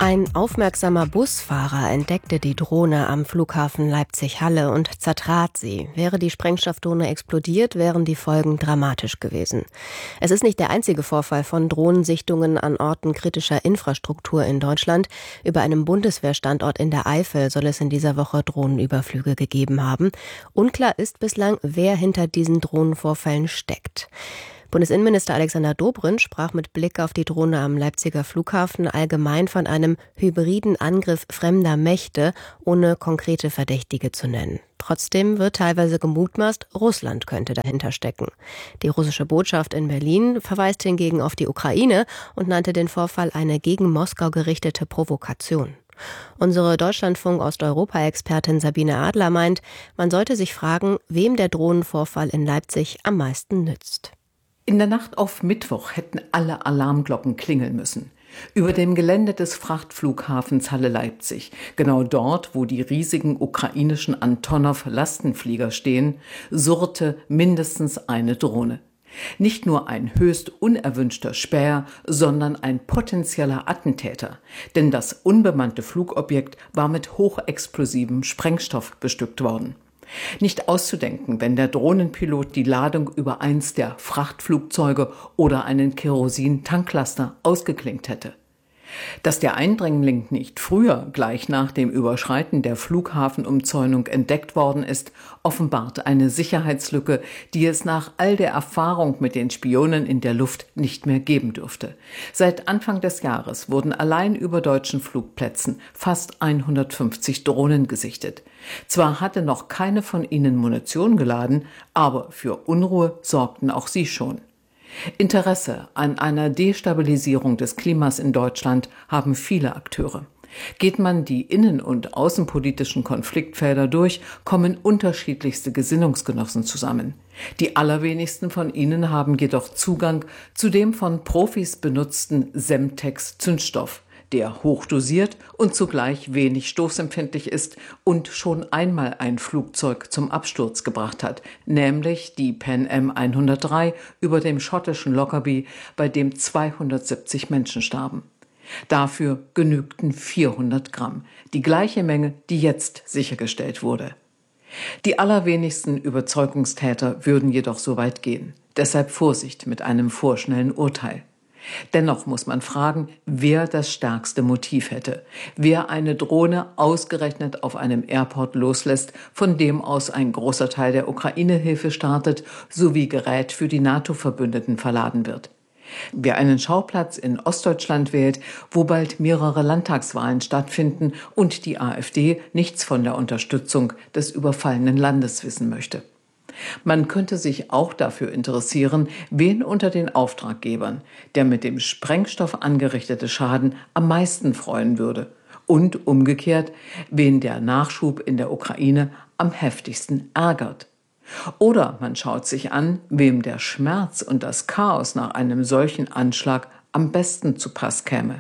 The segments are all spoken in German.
Ein aufmerksamer Busfahrer entdeckte die Drohne am Flughafen Leipzig-Halle und zertrat sie. Wäre die Sprengstoffdrohne explodiert, wären die Folgen dramatisch gewesen. Es ist nicht der einzige Vorfall von Drohnensichtungen an Orten kritischer Infrastruktur in Deutschland. Über einem Bundeswehrstandort in der Eifel soll es in dieser Woche Drohnenüberflüge gegeben haben. Unklar ist bislang, wer hinter diesen Drohnenvorfällen steckt. Bundesinnenminister Alexander Dobrindt sprach mit Blick auf die Drohne am Leipziger Flughafen allgemein von einem hybriden Angriff fremder Mächte, ohne konkrete Verdächtige zu nennen. Trotzdem wird teilweise gemutmaßt, Russland könnte dahinter stecken. Die russische Botschaft in Berlin verweist hingegen auf die Ukraine und nannte den Vorfall eine gegen Moskau gerichtete Provokation. Unsere Deutschlandfunk-Osteuropa-Expertin Sabine Adler meint, man sollte sich fragen, wem der Drohnenvorfall in Leipzig am meisten nützt. In der Nacht auf Mittwoch hätten alle Alarmglocken klingeln müssen. Über dem Gelände des Frachtflughafens Halle-Leipzig, genau dort, wo die riesigen ukrainischen Antonov-Lastenflieger stehen, surrte mindestens eine Drohne. Nicht nur ein höchst unerwünschter Späher, sondern ein potenzieller Attentäter. Denn das unbemannte Flugobjekt war mit hochexplosivem Sprengstoff bestückt worden. Nicht auszudenken, wenn der Drohnenpilot die Ladung über eins der Frachtflugzeuge oder einen Kerosin-Tanklaster ausgeklinkt hätte. Dass der Eindringling nicht früher, gleich nach dem Überschreiten der Flughafenumzäunung entdeckt worden ist, offenbart eine Sicherheitslücke, die es nach all der Erfahrung mit den Spionen in der Luft nicht mehr geben dürfte. Seit Anfang des Jahres wurden allein über deutschen Flugplätzen fast 150 Drohnen gesichtet. Zwar hatte noch keine von ihnen Munition geladen, aber für Unruhe sorgten auch sie schon. Interesse an einer Destabilisierung des Klimas in Deutschland haben viele Akteure. Geht man die innen- und außenpolitischen Konfliktfelder durch, kommen unterschiedlichste Gesinnungsgenossen zusammen. Die allerwenigsten von ihnen haben jedoch Zugang zu dem von Profis benutzten Semtex-Zündstoff, der hochdosiert und zugleich wenig stoßempfindlich ist und schon einmal ein Flugzeug zum Absturz gebracht hat, nämlich die Pan Am 103 über dem schottischen Lockerbie, bei dem 270 Menschen starben. Dafür genügten 400 Gramm, die gleiche Menge, die jetzt sichergestellt wurde. Die allerwenigsten Überzeugungstäter würden jedoch so weit gehen. Deshalb Vorsicht mit einem vorschnellen Urteil. Dennoch muss man fragen, wer das stärkste Motiv hätte. Wer eine Drohne ausgerechnet auf einem Airport loslässt, von dem aus ein großer Teil der Ukraine-Hilfe startet, sowie Gerät für die NATO-Verbündeten verladen wird. Wer einen Schauplatz in Ostdeutschland wählt, wo bald mehrere Landtagswahlen stattfinden und die AfD nichts von der Unterstützung des überfallenen Landes wissen möchte. Man könnte sich auch dafür interessieren, wen unter den Auftraggebern der mit dem Sprengstoff angerichtete Schaden am meisten freuen würde und umgekehrt, wen der Nachschub in der Ukraine am heftigsten ärgert. Oder man schaut sich an, wem der Schmerz und das Chaos nach einem solchen Anschlag am besten zu Pass käme.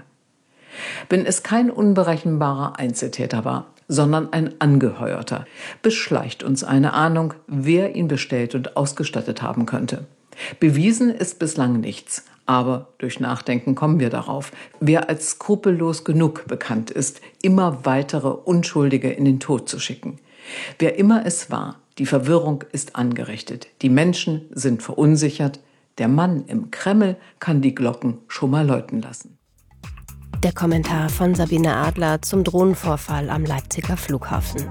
Wenn es kein unberechenbarer Einzeltäter war, sondern ein Angeheuerter, beschleicht uns eine Ahnung, wer ihn bestellt und ausgestattet haben könnte. Bewiesen ist bislang nichts, aber durch Nachdenken kommen wir darauf, wer als skrupellos genug bekannt ist, immer weitere Unschuldige in den Tod zu schicken. Wer immer es war, die Verwirrung ist angerichtet, die Menschen sind verunsichert, der Mann im Kreml kann die Glocken schon mal läuten lassen. Der Kommentar von Sabine Adler zum Drohnenvorfall am Leipziger Flughafen.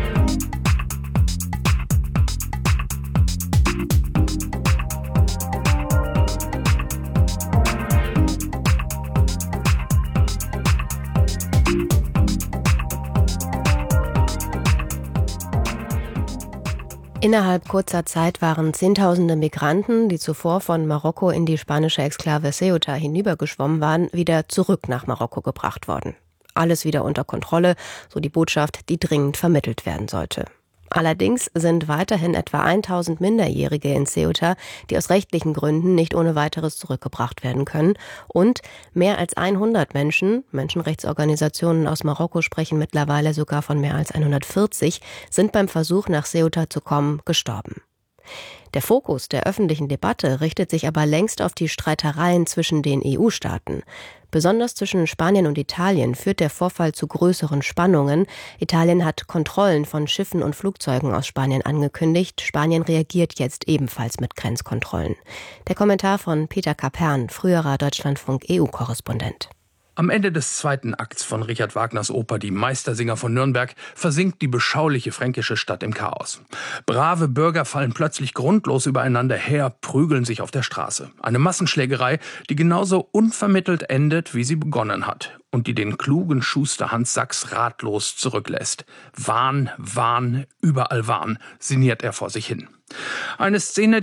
Innerhalb kurzer Zeit waren Zehntausende Migranten, die zuvor von Marokko in die spanische Exklave Ceuta hinübergeschwommen waren, wieder zurück nach Marokko gebracht worden. Alles wieder unter Kontrolle, so die Botschaft, die dringend vermittelt werden sollte. Allerdings sind weiterhin etwa 1000 Minderjährige in Ceuta, die aus rechtlichen Gründen nicht ohne weiteres zurückgebracht werden können. Und mehr als 100 Menschen, Menschenrechtsorganisationen aus Marokko sprechen mittlerweile sogar von mehr als 140, sind beim Versuch, nach Ceuta zu kommen, gestorben. Der Fokus der öffentlichen Debatte richtet sich aber längst auf die Streitereien zwischen den EU-Staaten. Besonders zwischen Spanien und Italien führt der Vorfall zu größeren Spannungen. Italien hat Kontrollen von Schiffen und Flugzeugen aus Spanien angekündigt. Spanien reagiert jetzt ebenfalls mit Grenzkontrollen. Der Kommentar von Peter Kapern, früherer Deutschlandfunk-EU-Korrespondent. Am Ende des zweiten Akts von Richard Wagners Oper Die Meistersinger von Nürnberg versinkt die beschauliche fränkische Stadt im Chaos. Brave Bürger fallen plötzlich grundlos übereinander her, prügeln sich auf der Straße. Eine Massenschlägerei, die genauso unvermittelt endet, wie sie begonnen hat und die den klugen Schuster Hans Sachs ratlos zurücklässt. Wahn, Wahn, überall Wahn, sinniert er vor sich hin. Eine Szene,